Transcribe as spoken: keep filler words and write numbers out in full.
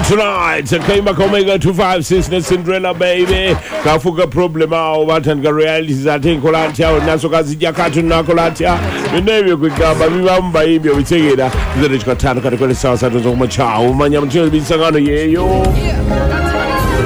tonight. Kaima Omega two five six na Cinderella baby. Kafuga problem ao batanga realities ati kolatia naso kazija katu na kolatia. Ndewe kwigamba bibamba ibyo bitegera. Zero chikatano kati kwele sawa sato zo kumachao. Manya mchino bisangano yeyo.